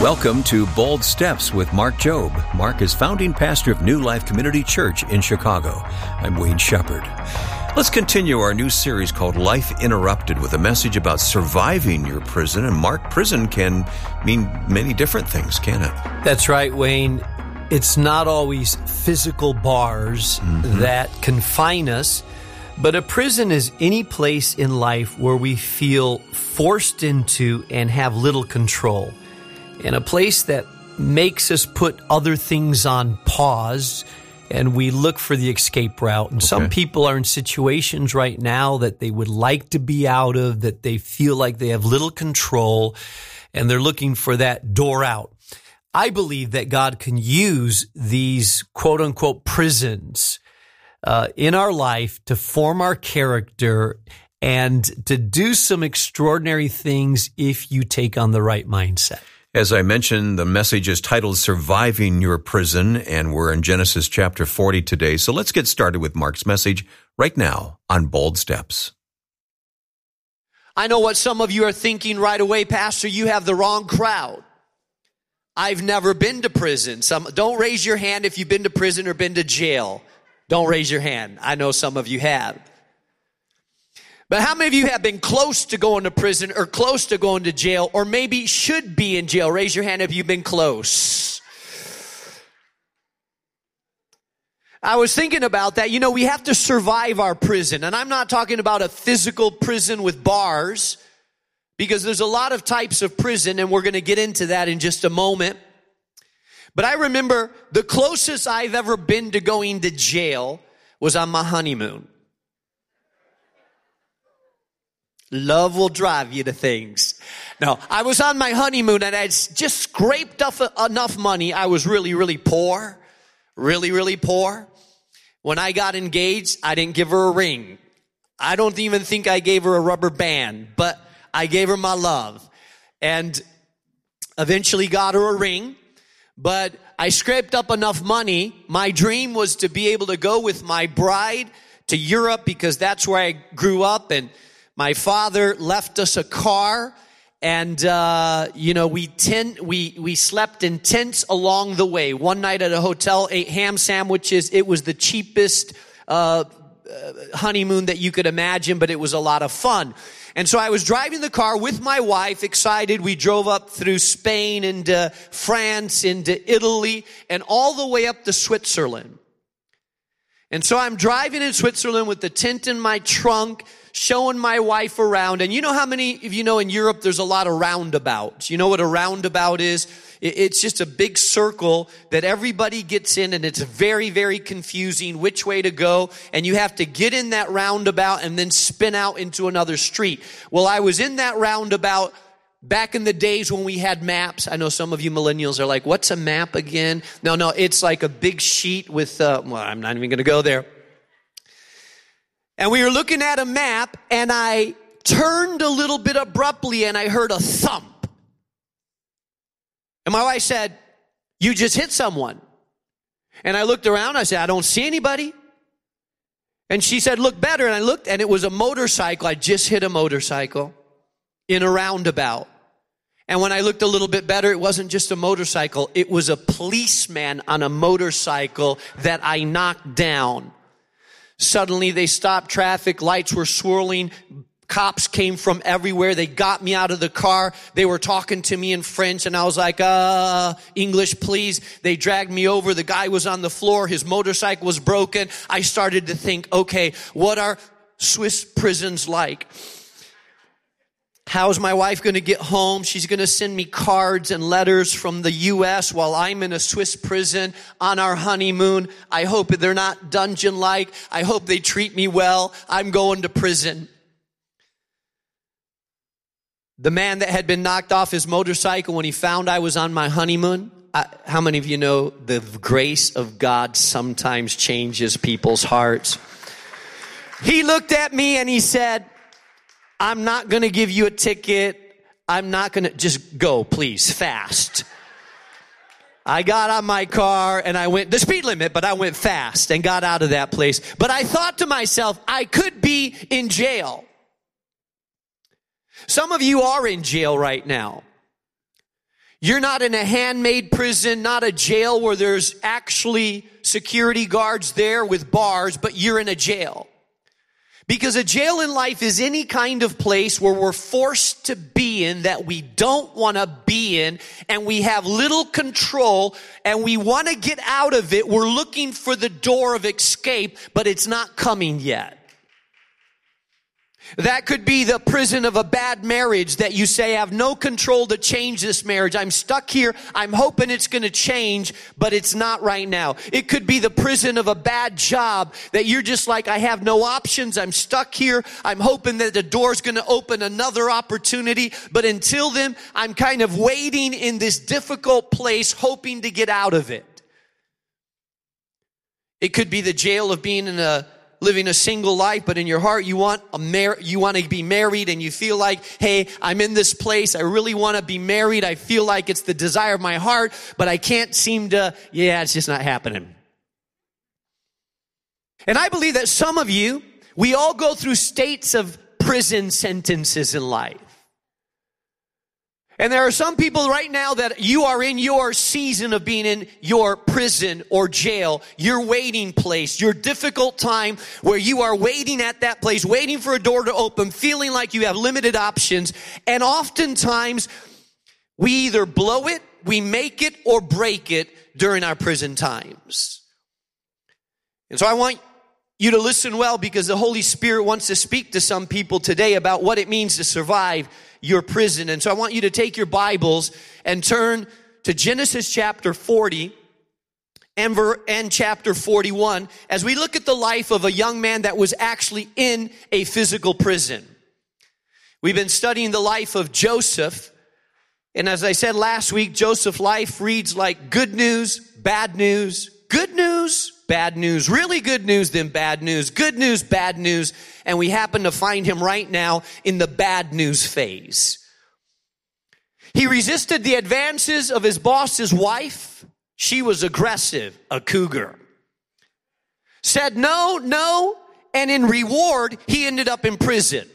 Welcome to Bold Steps with Mark Jobe. Mark is founding pastor of New Life Community Church in Chicago. I'm Wayne Shepherd. Let's continue our new series called Life Interrupted with a message about surviving your prison. And Mark, prison can mean many different things, can it? That's right, Wayne. It's not always physical bars that confine us, but a prison is any place in life where we feel forced into and have little control. And a place that makes us put other things on pause, and we look for the escape route. And some people are in situations right now that they would like to be out of, that they feel like they have little control, and they're looking for that door out. I believe that God can use these quote-unquote prisons in our life to form our character and to do some extraordinary things if you take on the right mindset. As I mentioned, the message is titled Surviving Your Prison, and we're in Genesis chapter 40 today. So let's get started with Mark's message right now on Bold Steps. I know what some of you are thinking right away, Pastor, you have the wrong crowd. I've never been to prison. Don't raise your hand if you've been to prison or been to jail. Don't raise your hand. I know some of you have. But how many of you have been close to going to prison or close to going to jail or maybe should be in jail? Raise your hand if you've been close. I was thinking about that. You know, we have to survive our prison. And I'm not talking about a physical prison with bars, because there's a lot of types of prison, and we're going to get into that in just a moment. But I remember the closest I've ever been to going to jail was on my honeymoon. Love will drive you to things. No, I was on my honeymoon and I just scraped up enough money. I was really, really poor. Really, really poor. When I got engaged, I didn't give her a ring. I don't even think I gave her a rubber band, but I gave her my love. And eventually got her a ring. But I scraped up enough money. My dream was to be able to go with my bride to Europe, because that's where I grew up, and my father left us a car, and we slept in tents along the way. One night at a hotel, ate ham sandwiches. It was the cheapest honeymoon that you could imagine, but it was a lot of fun. And so I was driving the car with my wife, excited. We drove up through Spain, into France, into Italy, and all the way up to Switzerland. And so I'm driving in Switzerland with the tent in my trunk, showing my wife around. And you know how many of you know in Europe there's a lot of roundabouts? You know what a roundabout is? It's just a big circle that everybody gets in, and it's very, very confusing which way to go. And you have to get in that roundabout and then spin out into another street. Well, I was in that roundabout back in the days when we had maps. I know some of you millennials are like, what's a map again? No, it's like a big sheet with, I'm not even going to go there. And we were looking at a map, and I turned a little bit abruptly, and I heard a thump. And my wife said, you just hit someone. And I looked around, I said, I don't see anybody. And she said, look better. And I looked, and it was a motorcycle. I just hit a motorcycle in a roundabout. And when I looked a little bit better, it wasn't just a motorcycle. It was a policeman on a motorcycle that I knocked down. Suddenly they stopped traffic, lights were swirling, cops came from everywhere. They got me out of the car. They were talking to me in French, and I was like, English, please. They dragged me over. The guy was on the floor. His motorcycle was broken. I started to think, okay, what are Swiss prisons like? How's my wife going to get home? She's going to send me cards and letters from the U.S. while I'm in a Swiss prison on our honeymoon. I hope they're not dungeon-like. I hope they treat me well. I'm going to prison. The man that had been knocked off his motorcycle when he found I was on my honeymoon, how many of you know the grace of God sometimes changes people's hearts? He looked at me and he said, I'm not going to give you a ticket. I'm not going to, just go, please, fast. I got on my car and I went the speed limit, but I went fast and got out of that place. But I thought to myself, I could be in jail. Some of you are in jail right now. You're not in a handmade prison, not a jail where there's actually security guards there with bars, but you're in a jail. Because a jail in life is any kind of place where we're forced to be in that we don't want to be in, and we have little control, and we want to get out of it. We're looking for the door of escape, but it's not coming yet. That could be the prison of a bad marriage that you say, I have no control to change this marriage. I'm stuck here. I'm hoping it's going to change, but it's not right now. It could be the prison of a bad job that you're just like, I have no options. I'm stuck here. I'm hoping that the door's going to open another opportunity. But until then, I'm kind of waiting in this difficult place, hoping to get out of it. It could be the jail of being living a single life, but in your heart you want to be married, and you feel like, hey, I'm in this place. I really want to be married. I feel like it's the desire of my heart, but I can't seem to, it's just not happening. And I believe that some of you, we all go through states of prison sentences in life. And there are some people right now that you are in your season of being in your prison or jail, your waiting place, your difficult time where you are waiting at that place, waiting for a door to open, feeling like you have limited options. And oftentimes, we either blow it, we make it, or break it during our prison times. And so I want you to listen well, because the Holy Spirit wants to speak to some people today about what it means to survive your prison. And so I want you to take your Bibles and turn to Genesis chapter 40 and chapter 41 as we look at the life of a young man that was actually in a physical prison. We've been studying the life of Joseph. And as I said last week, Joseph's life reads like good news, bad news, good news, bad news, really good news, then bad news, good news, bad news. And we happen to find him right now in the bad news phase. He resisted the advances of his boss's wife. She was aggressive, a cougar. Said no, and in reward, he ended up in prison.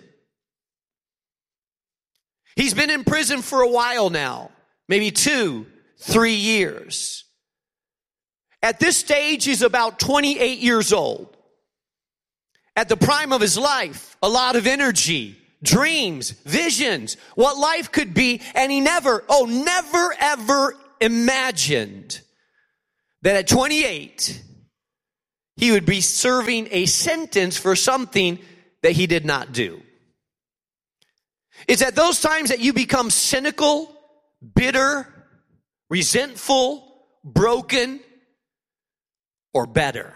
He's been in prison for a while now, maybe 2-3 years. At this stage, he's about 28 years old. At the prime of his life, a lot of energy, dreams, visions, what life could be, and he never ever imagined that at 28, he would be serving a sentence for something that he did not do. It's at those times that you become cynical, bitter, resentful, broken, or better.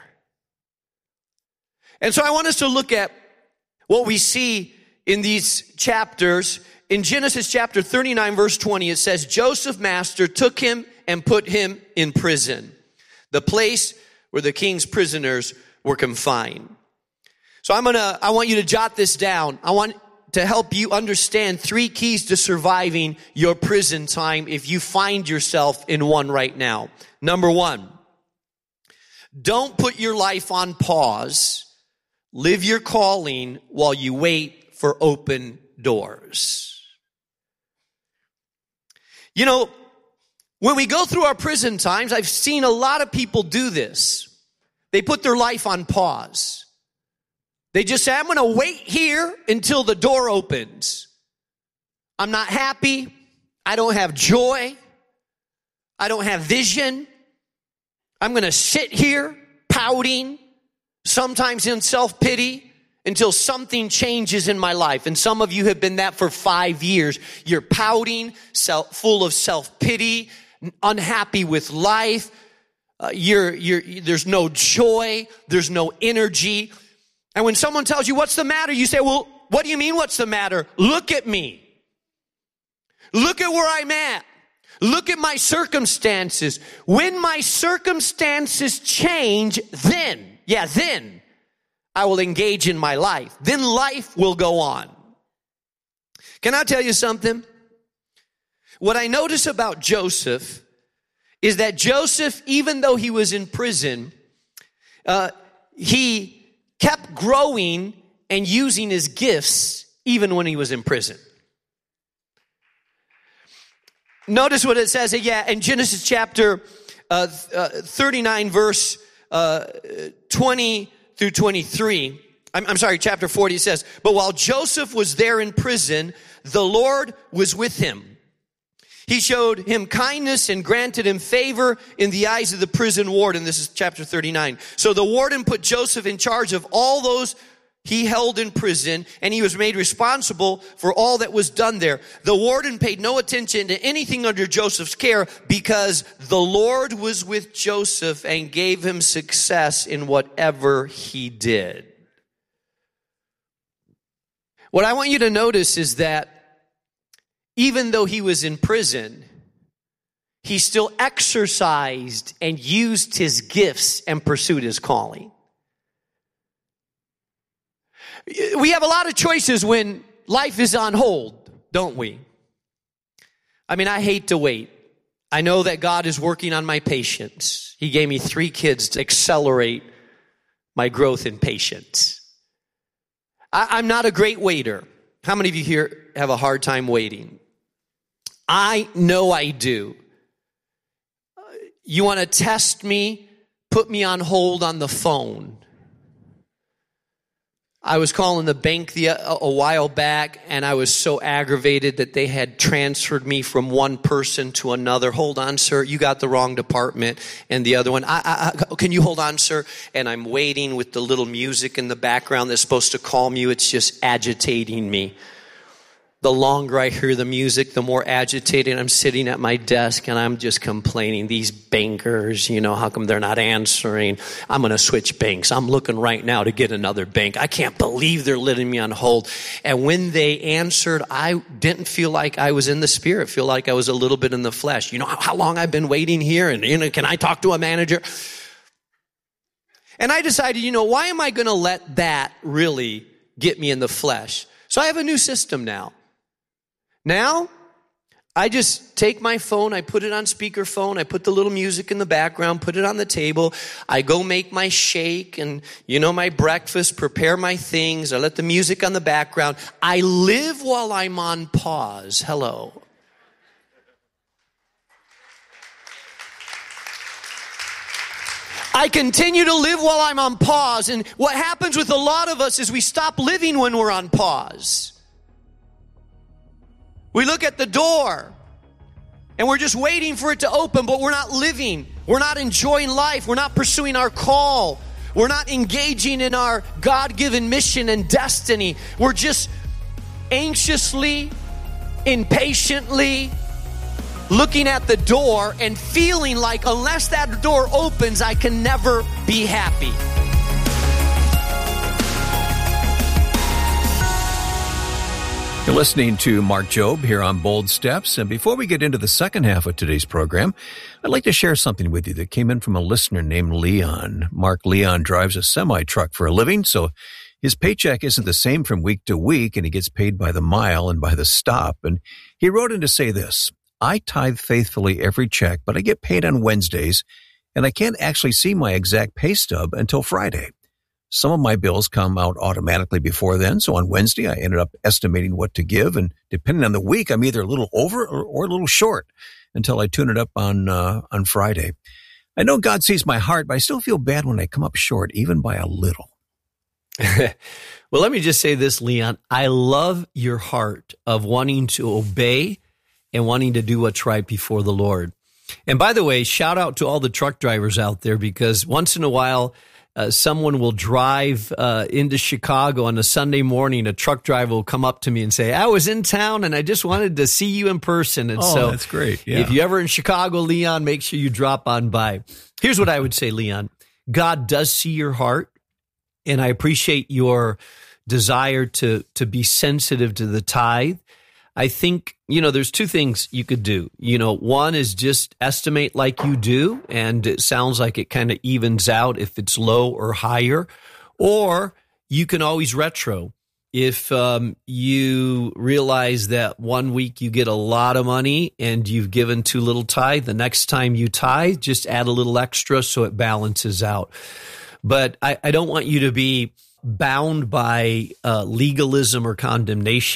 And so I want us to look at what we see in these chapters. In Genesis chapter 39, verse 20, it says, Joseph's master took him and put him in prison, the place where the king's prisoners were confined. So I want you to jot this down. I want to help you understand 3 keys to surviving your prison time if you find yourself in one right now. Number 1, don't put your life on pause. Live your calling while you wait for open doors. You know, when we go through our prison times, I've seen a lot of people do this. They put their life on pause. They just say, I'm going to wait here until the door opens. I'm not happy. I don't have joy. I don't have vision. I'm going to sit here pouting, sometimes in self-pity, until something changes in my life. And some of you have been that for 5 years. You're pouting, full of self-pity, unhappy with life. There's no joy. There's no energy. And when someone tells you, what's the matter? You say, well, what do you mean, what's the matter? Look at me. Look at where I'm at. Look at my circumstances. When my circumstances change, then I will engage in my life. Then life will go on. Can I tell you something? What I notice about Joseph is that Joseph, even though he was in prison, he kept growing and using his gifts even when he was in prison. Notice what it says, in Genesis chapter 39, verse 20 through 23. I'm sorry, chapter 40, it says, "But while Joseph was there in prison, the Lord was with him. He showed him kindness and granted him favor in the eyes of the prison warden." This is chapter 39. "So the warden put Joseph in charge of all those he held in prison, and he was made responsible for all that was done there. The warden paid no attention to anything under Joseph's care because the Lord was with Joseph and gave him success in whatever he did." What I want you to notice is that even though he was in prison, he still exercised and used his gifts and pursued his calling. We have a lot of choices when life is on hold, don't we? I mean, I hate to wait. I know that God is working on my patience. He gave me 3 kids to accelerate my growth in patience. I'm not a great waiter. How many of you here have a hard time waiting? I know I do. You want to test me? Put me on hold on the phone. I was calling the bank a while back, and I was so aggravated that they had transferred me from one person to another. "Hold on, sir, you got the wrong department." And the other one, "Can you hold on, sir?" And I'm waiting with the little music in the background that's supposed to calm you. It's just agitating me. The longer I hear the music, the more agitated I'm sitting at my desk, and I'm just complaining. These bankers, how come they're not answering? I'm going to switch banks. I'm looking right now to get another bank. I can't believe they're letting me on hold. And when they answered, I didn't feel like I was in the spirit, feel like I was a little bit in the flesh. You know how long I've been waiting here? And can I talk to a manager? And I decided, why am I going to let that really get me in the flesh? So I have a new system now. Now, I just take my phone, I put it on speakerphone, I put the little music in the background, put it on the table, I go make my shake and, my breakfast, prepare my things, I let the music on the background. I live while I'm on pause. Hello. I continue to live while I'm on pause, and what happens with a lot of us is we stop living when we're on pause. We look at the door and we're just waiting for it to open, but we're not living. We're not enjoying life. We're not pursuing our call. We're not engaging in our God-given mission and destiny. We're just anxiously, impatiently looking at the door and feeling like unless that door opens, I can never be happy. You're listening to Mark Jobe here on Bold Steps. And before we get into the second half of today's program, I'd like to share something with you that came in from a listener named Leon. Mark Leon drives a semi-truck for a living, so his paycheck isn't the same from week to week, and he gets paid by the mile and by the stop. And he wrote in to say this: "I tithe faithfully every check, but I get paid on Wednesdays, and I can't actually see my exact pay stub until Friday. Some of my bills come out automatically before then, so on Wednesday I ended up estimating what to give, and depending on the week, I'm either a little over or a little short until I tune it up on Friday. I know God sees my heart, but I still feel bad when I come up short, even by a little." Well, let me just say this, Leon. I love your heart of wanting to obey and wanting to do what's right before the Lord. And by the way, shout out to all the truck drivers out there, because once in a while, someone will drive into Chicago on a Sunday morning. A truck driver will come up to me and say, "I was in town and I just wanted to see you in person." And so that's great. Yeah. If you're ever in Chicago, Leon, make sure you drop on by. Here's what I would say, Leon. God does see your heart, and I appreciate your desire to be sensitive to the tithe. I think, there's 2 things you could do. One is just estimate like you do, and it sounds like it kind of evens out if it's low or higher. Or you can always retro. If you realize that one week you get a lot of money and you've given too little tithe, the next time you tithe, just add a little extra so it balances out. But I don't want you to be bound by legalism or condemnation.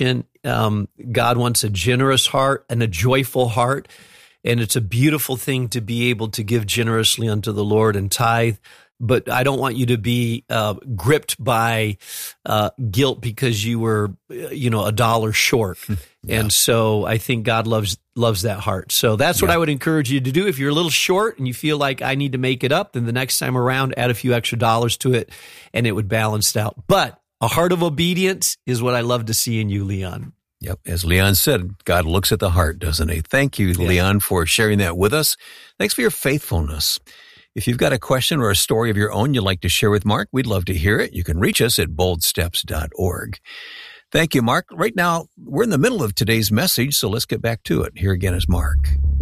God wants a generous heart and a joyful heart. And it's a beautiful thing to be able to give generously unto the Lord and tithe. But I don't want you to be gripped by guilt because you were, $1 short. Yeah. And so I think God loves that heart. So that's what I would encourage you to do. If you're a little short and you feel like I need to make it up, then the next time around, add a few extra dollars to it, and it would balance out. But a heart of obedience is what I love to see in you, Leon. Yep. As Leon said, God looks at the heart, doesn't he? Thank you, Leon, for sharing that with us. Thanks for your faithfulness. If you've got a question or a story of your own you'd like to share with Mark, we'd love to hear it. You can reach us at boldsteps.org. Thank you, Mark. Right now, we're in the middle of today's message, so let's get back to it. Here again is Mark.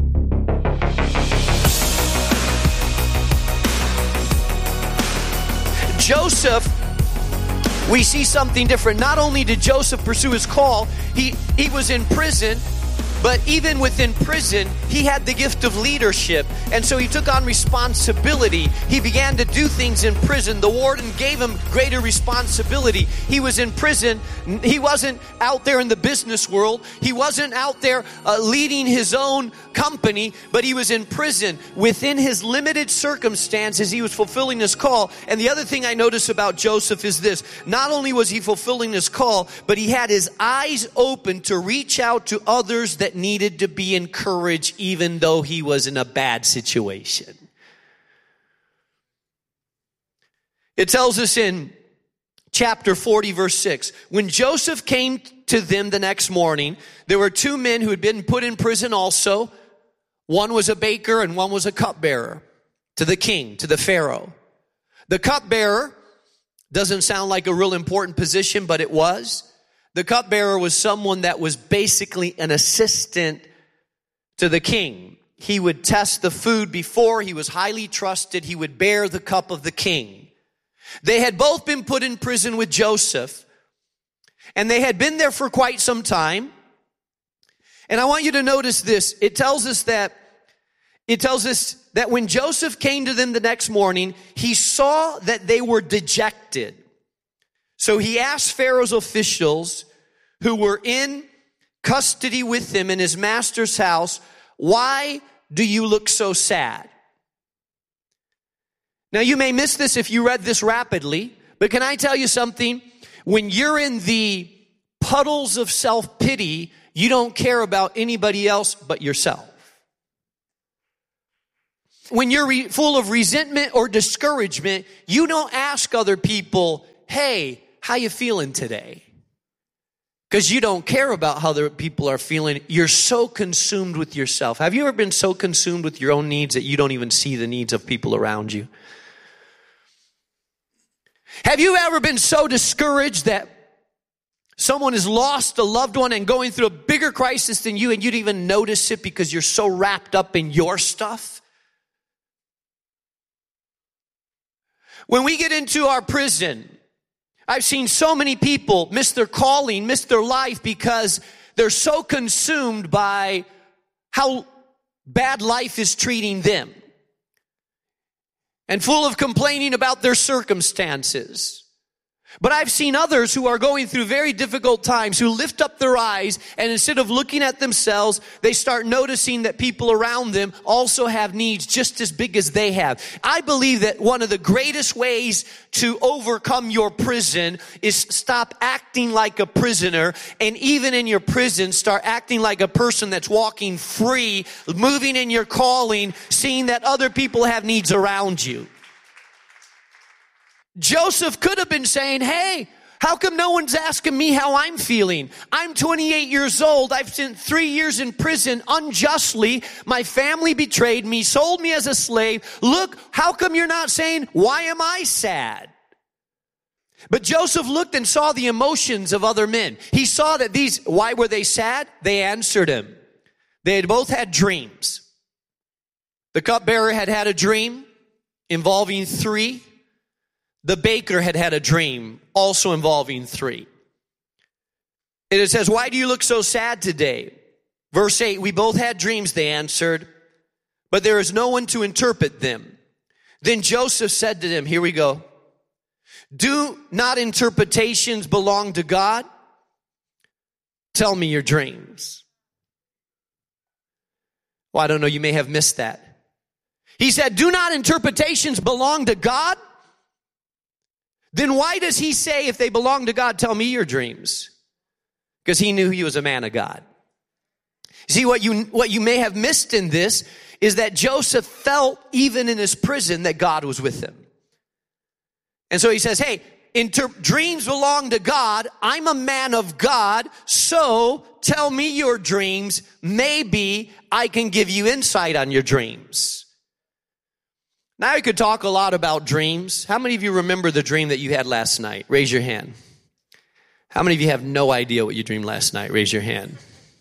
Joseph, we see something different. Not only did Joseph pursue his call, he was in prison. But even within prison, he had the gift of leadership. And so he took on responsibility. He began to do things in prison. The warden gave him greater responsibility. He was in prison. He wasn't out there in the business world. He wasn't out there leading his own company, but he was in prison. Within his limited circumstances, he was fulfilling his call. And the other thing I notice about Joseph is this. Not only was he fulfilling his call, but he had his eyes open to reach out to others that needed to be encouraged even though he was in a bad situation. It tells us in chapter 40, verse 6, when Joseph came to them the next morning, there were two men who had been put in prison also. One was a baker and one was a cupbearer to the king, to the Pharaoh. The cupbearer doesn't sound like a real important position, but it was. The cupbearer was someone that was basically an assistant to the king. He would test the food before. He was highly trusted. He would bear the cup of the king. They had both been put in prison with Joseph, and they had been there for quite some time. And I want you to notice this. It tells us that when Joseph came to them the next morning, he saw that they were dejected. So he asked Pharaoh's officials who were in custody with him in his master's house, "Why do you look so sad?" Now you may miss this if you read this rapidly, but can I tell you something? When you're in the puddles of self-pity, you don't care about anybody else but yourself. When you're full of resentment or discouragement, you don't ask other people, "Hey, how you feeling today?" Because you don't care about how other people are feeling. You're so consumed with yourself. Have you ever been so consumed with your own needs that you don't even see the needs of people around you? Have you ever been so discouraged that someone has lost a loved one and going through a bigger crisis than you, and you didn't even notice it because you're so wrapped up in your stuff? When we get into our prison, I've seen so many people miss their calling, miss their life because they're so consumed by how bad life is treating them and full of complaining about their circumstances. But I've seen others who are going through very difficult times who lift up their eyes, and instead of looking at themselves, they start noticing that people around them also have needs just as big as they have. I believe that one of the greatest ways to overcome your prison is stop acting like a prisoner, and even in your prison, start acting like a person that's walking free, moving in your calling, seeing that other people have needs around you. Joseph could have been saying, "Hey, how come no one's asking me how I'm feeling? I'm 28 years old. I've spent 3 years in prison unjustly. My family betrayed me, sold me as a slave. Look, how come you're not saying, why am I sad?" But Joseph looked and saw the emotions of other men. He saw that why were they sad? They answered him. They had both had dreams. The cupbearer had had a dream involving 3. The baker had had a dream also involving 3. And it says, "Why do you look so sad today?" Verse 8, "We both had dreams," they answered, "but there is no one to interpret them." Then Joseph said to them, here we go, "Do not interpretations belong to God? tell me your dreams. Well, I don't know, you may have missed that. He said, do not interpretations belong to God? Then why does he say, if they belong to God, tell me your dreams? Because he knew he was a man of God. See, what you may have missed in this is that Joseph felt, even in his prison, that God was with him. And so he says, hey, dreams belong to God. I'm a man of God, so tell me your dreams. Maybe I can give you insight on your dreams. Now, I could talk a lot about dreams. How many of you remember the dream that you had last night? Raise your hand. How many of you have no idea what you dreamed last night? Raise your hand.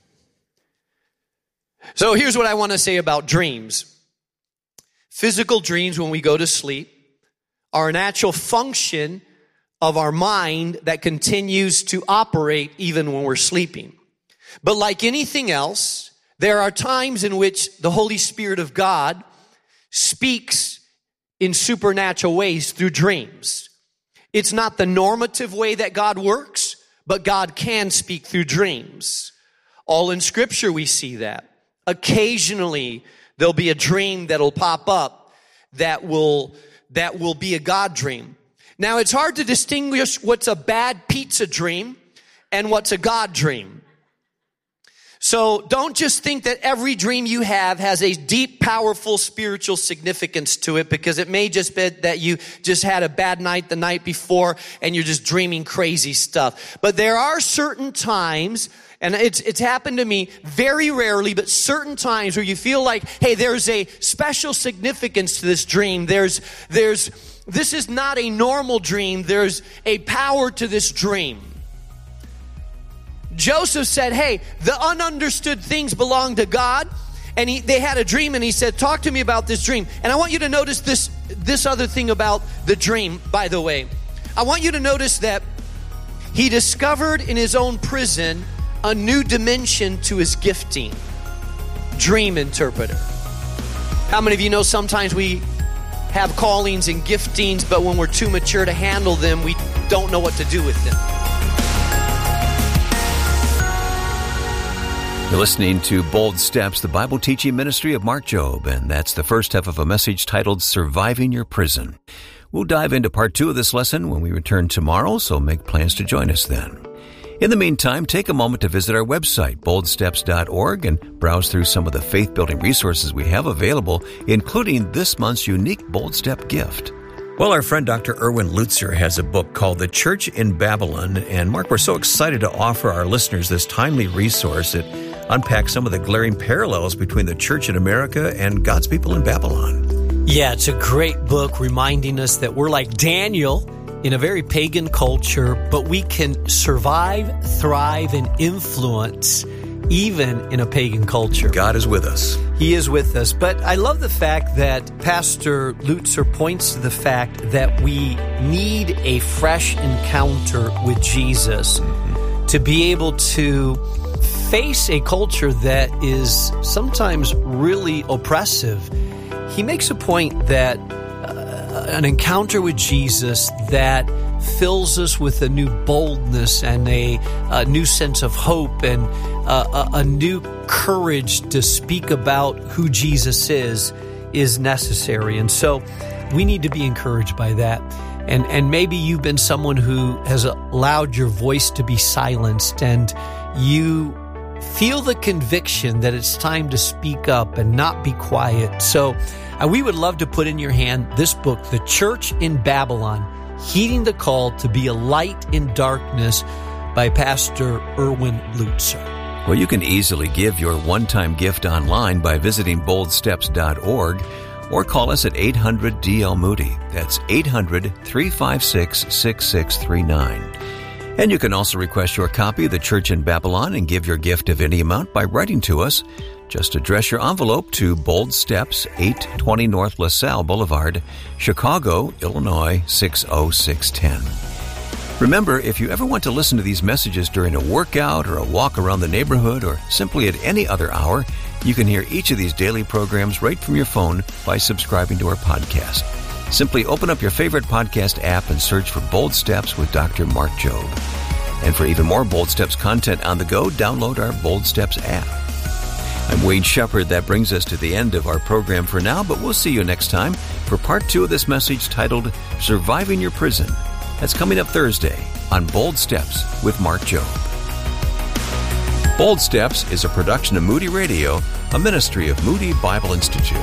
So here's what I want to say about dreams. Physical dreams, when we go to sleep, are a natural function of our mind that continues to operate even when we're sleeping. But like anything else, there are times in which the Holy Spirit of God speaks in supernatural ways through dreams. It's not the normative way that God works, but God can speak through dreams. All in Scripture we see that. Occasionally there'll be a dream that'll pop up that will be a God dream. Now, it's hard to distinguish what's a bad pizza dream and what's a God dream. So don't just think that every dream you have has a deep, powerful spiritual significance to it, because it may just be that you just had a bad night the night before and you're just dreaming crazy stuff. But there are certain times, and it's happened to me very rarely, but certain times where you feel like, hey, there's a special significance to this dream. This is not a normal dream. There's a power to this dream. Joseph said, hey, the ununderstood things belong to God. And they had a dream, and he said, talk to me about this dream. And I want you to notice this other thing about the dream, by the way. I want you to notice that he discovered in his own prison a new dimension to his gifting. Dream interpreter. How many of you know sometimes we have callings and giftings, but when we're too mature to handle them, we don't know what to do with them? You're listening to Bold Steps, the Bible teaching ministry of Mark Jobe, and that's the first half of a message titled Surviving Your Prison. We'll dive into part 2 of this lesson when we return tomorrow, so make plans to join us then. In the meantime, take a moment to visit our website, boldsteps.org, and browse through some of the faith-building resources we have available, including this month's unique Bold Step gift. Well, our friend Dr. Erwin Lutzer has a book called The Church in Babylon, and Mark, we're so excited to offer our listeners this timely resource. It unpacks some of the glaring parallels between the church in America and God's people in Babylon. Yeah, it's a great book reminding us that we're like Daniel in a very pagan culture, but we can survive, thrive, and influence even in a pagan culture. God is with us. He is with us. But I love the fact that Pastor Lutzer points to the fact that we need a fresh encounter with Jesus to be able to face a culture that is sometimes really oppressive. He makes a point that an encounter with Jesus that fills us with a new boldness and a new sense of hope and a new courage to speak about who Jesus is necessary. And so we need to be encouraged by that. And maybe you've been someone who has allowed your voice to be silenced, and you feel the conviction that it's time to speak up and not be quiet. So we would love to put in your hand this book, The Church in Babylon, Heeding the Call to be a Light in Darkness by Pastor Erwin Lutzer. Well, you can easily give your one-time gift online by visiting boldsteps.org or call us at 800-DL-MOODY. That's 800-356-6639. And you can also request your copy of The Church in Babylon and give your gift of any amount by writing to us. Just address your envelope to Bold Steps, 820 North LaSalle Boulevard, Chicago, Illinois, 60610. Remember, if you ever want to listen to these messages during a workout or a walk around the neighborhood or simply at any other hour, you can hear each of these daily programs right from your phone by subscribing to our podcast. Simply open up your favorite podcast app and search for Bold Steps with Dr. Mark Jobe. And for even more Bold Steps content on the go, download our Bold Steps app. I'm Wade Shepard. That brings us to the end of our program for now, but we'll see you next time for part 2 of this message titled Surviving Your Prison. That's coming up Thursday on Bold Steps with Mark Jobe. Bold Steps is a production of Moody Radio, a ministry of Moody Bible Institute.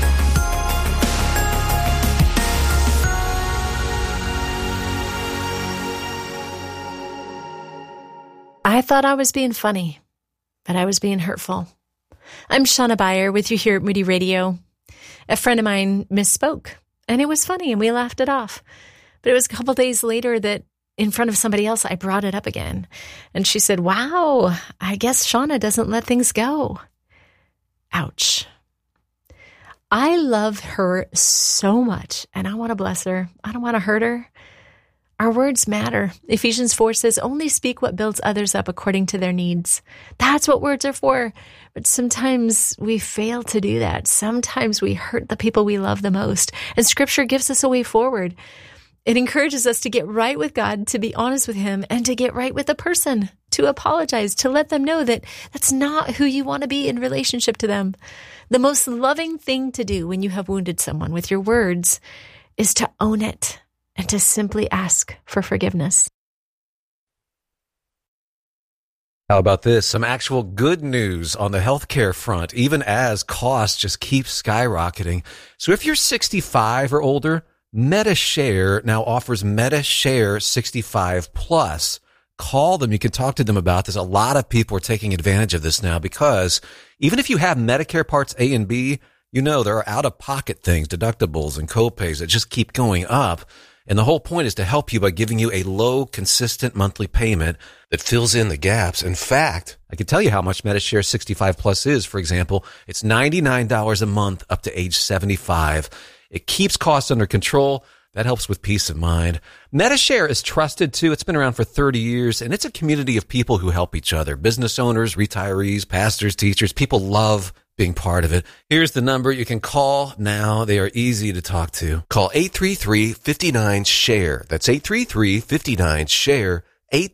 I thought I was being funny, but I was being hurtful. I'm Shauna Beyer with you here at Moody Radio. A friend of mine misspoke, and it was funny, and we laughed it off. But it was a couple days later that in front of somebody else, I brought it up again. And she said, wow, I guess Shauna doesn't let things go. Ouch. I love her so much, and I want to bless her. I don't want to hurt her. Our words matter. Ephesians 4 says, only speak what builds others up according to their needs. That's what words are for. But sometimes we fail to do that. Sometimes we hurt the people we love the most. And Scripture gives us a way forward. It encourages us to get right with God, to be honest with Him, and to get right with the person, to apologize, to let them know that that's not who you want to be in relationship to them. The most loving thing to do when you have wounded someone with your words is to own it and to simply ask for forgiveness. How about this? Some actual good news on the healthcare front, even as costs just keep skyrocketing. So if you're 65 or older, MediShare now offers MediShare 65 Plus. Call them. You can talk to them about this. A lot of people are taking advantage of this now because even if you have Medicare Parts A and B, you know there are out-of-pocket things, deductibles and copays that just keep going up. And the whole point is to help you by giving you a low, consistent monthly payment that fills in the gaps. In fact, I can tell you how much MediShare 65 Plus is. For example, it's $99 a month up to age 75. It keeps costs under control. That helps with peace of mind. MediShare is trusted too. It's been around for 30 years, and it's a community of people who help each other. Business owners, retirees, pastors, teachers. People love being part of it. Here's the number you can call now. They are easy to talk to. Call 833-59-SHARE. That's 833-59-SHARE.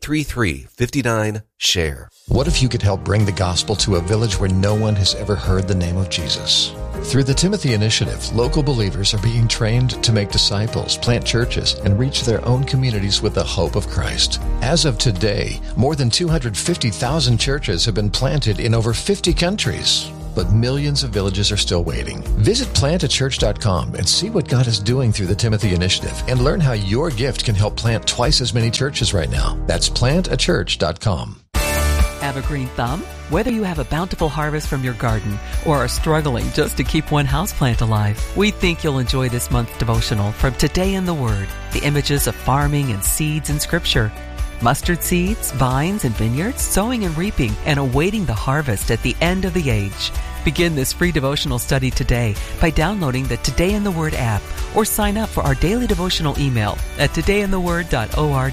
833-59-SHARE. What if you could help bring the gospel to a village where no one has ever heard the name of Jesus? Through the Timothy Initiative, local believers are being trained to make disciples, plant churches, and reach their own communities with the hope of Christ. As of today, more than 250,000 churches have been planted in over 50 countries. But millions of villages are still waiting. Visit plantachurch.com and see what God is doing through the Timothy Initiative and learn how your gift can help plant twice as many churches right now. That's plantachurch.com. Have a green thumb? Whether you have a bountiful harvest from your garden or are struggling just to keep one houseplant alive, we think you'll enjoy this month's devotional from Today in the Word, the images of farming and seeds in Scripture. Mustard seeds, vines, and vineyards, sowing and reaping, and awaiting the harvest at the end of the age. Begin this free devotional study today by downloading the Today in the Word app or sign up for our daily devotional email at todayintheword.org.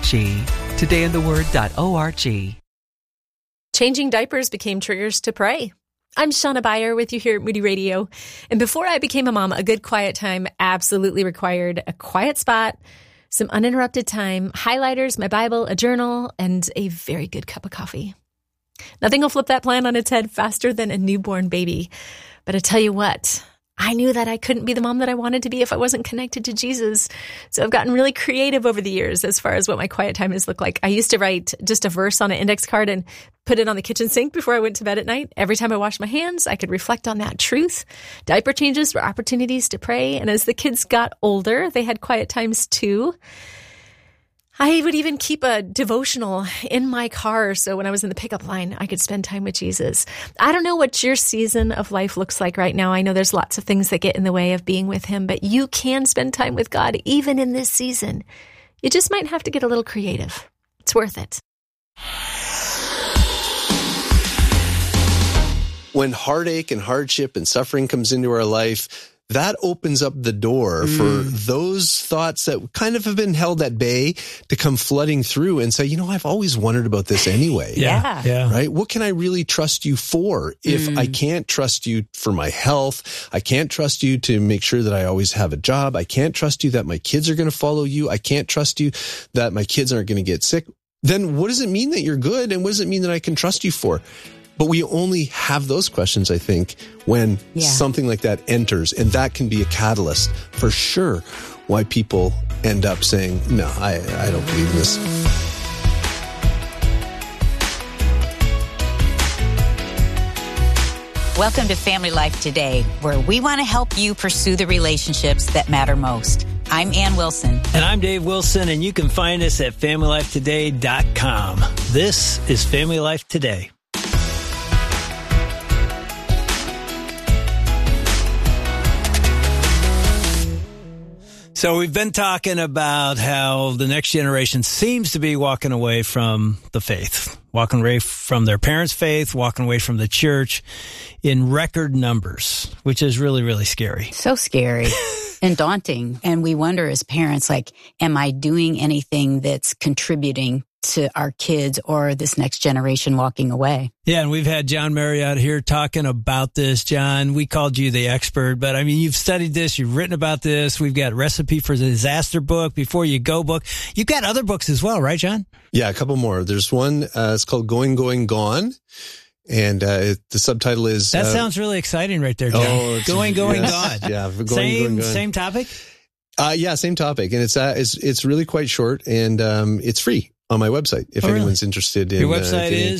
todayintheword.org. Changing diapers became triggers to pray. I'm Shauna Beyer with you here at Moody Radio. And before I became a mom, a good quiet time absolutely required a quiet spot, some uninterrupted time, highlighters, my Bible, a journal, and a very good cup of coffee. Nothing will flip that plan on its head faster than a newborn baby. But I tell you what, I knew that I couldn't be the mom that I wanted to be if I wasn't connected to Jesus. So I've gotten really creative over the years as far as what my quiet time has looked like. I used to write just a verse on an index card and put it on the kitchen sink before I went to bed at night. Every time I washed my hands, I could reflect on that truth. Diaper changes were opportunities to pray. And as the kids got older, they had quiet times too. I would even keep a devotional in my car so when I was in the pickup line, I could spend time with Jesus. I don't know what your season of life looks like right now. I know there's lots of things that get in the way of being with Him, but you can spend time with God even in this season. You just might have to get a little creative. It's worth it. When heartache and hardship and suffering comes into our life, that opens up the door for those thoughts that kind of have been held at bay to come flooding through and say, you know, I've always wondered about this anyway. Yeah. Right? What can I really trust you for if I can't trust you for my health? I can't trust you to make sure that I always have a job. I can't trust you that my kids are going to follow you. I can't trust you that my kids aren't going to get sick. then what does it mean that you're good? And what does it mean that I can trust you for? But we only have those questions, I think, when something like that enters. And that can be a catalyst for sure why people end up saying, no, I don't believe in this. Welcome to Family Life Today, where we want to help you pursue the relationships that matter most. I'm Ann Wilson. And I'm Dave Wilson, and you can find us at FamilyLifeToday.com. This is Family Life Today. So we've been talking about how the next generation seems to be walking away from the faith, walking away from their parents' faith, walking away from the church in record numbers, which is really, really scary. So scary and daunting. And we wonder as parents, like, am I doing anything that's contributing to our kids or this next generation walking away? Yeah, and we've had John Marriott here talking about this. John, we called you the expert, but I mean, you've studied this, you've written about this. We've got Recipe for Disaster book, Before You Go book. You've got other books as well, right, John? Yeah, a couple more. There's one, it's called Going, Going, Gone. And the subtitle is... That sounds really exciting right there, John. Going, Gone. Yeah, Going, Gone. Same topic? Yeah, same topic. And it's really quite short, and it's free on my website if anyone's interested in. Your website is?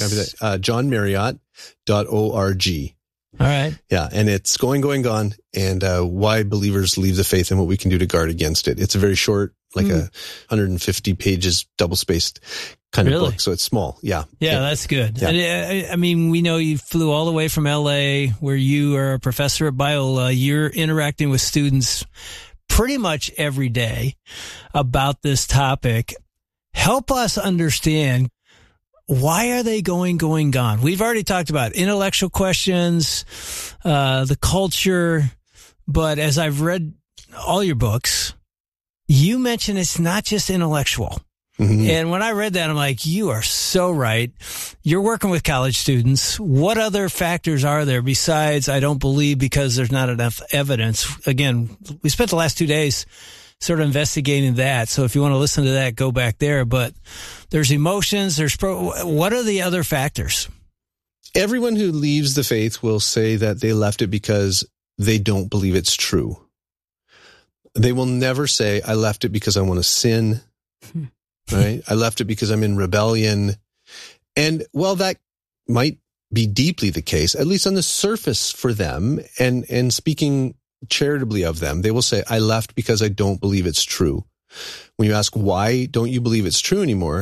johnmarriott.org. All right. Yeah, and it's Going, Going, Gone, and why believers leave the faith and what we can do to guard against it. It's a very short, like 150 pages, double-spaced kind of book, so it's small. Yeah. Yeah, that's good. Yeah. And, I mean, we know you flew all the way from L.A., where you are a professor at Biola. You're interacting with students pretty much every day about this topic. Help us understand, why are they going, gone? We've already talked about intellectual questions, the culture, but as I've read all your books, you mention it's not just intellectual. Mm-hmm. And when I read that, I'm like, you are so right. You're working with college students. What other factors are there besides I don't believe because there's not enough evidence? Again, we spent the last 2 days sort of investigating that. So if you want to listen to that, go back there. But there's emotions. What are the other factors? Everyone who leaves the faith will say that they left it because they don't believe it's true. They will never say, I left it because I want to sin. Right? I left it because I'm in rebellion. And well, that might be deeply the case, at least on the surface for them. And speaking charitably of them, they will say, I left because I don't believe it's true. When you ask, why don't you believe it's true anymore?